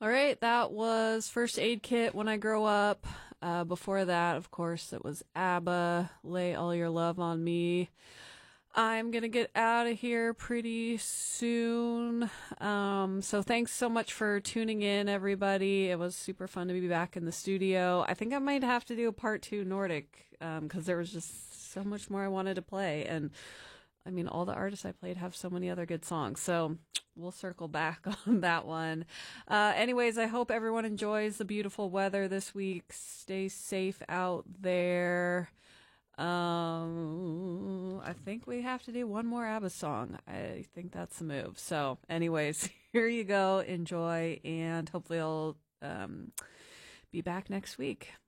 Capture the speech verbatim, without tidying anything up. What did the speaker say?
All right, that was First Aid Kit, When I Grow Up. Uh, before that, of course, it was ABBA, Lay All Your Love on Me. I'm going to get out of here pretty soon. Um, so thanks so much for tuning in, everybody. It was super fun to be back in the studio. I think I might have to do a part two Nordic because um, there was just so much more I wanted to play. And I mean, all the artists I played have so many other good songs. So we'll circle back on that one. Uh, anyways, I hope everyone enjoys the beautiful weather this week. Stay safe out there. Um, I think we have to do one more ABBA song. I think that's the move. So anyways, here you go. Enjoy, and hopefully I'll um, be back next week.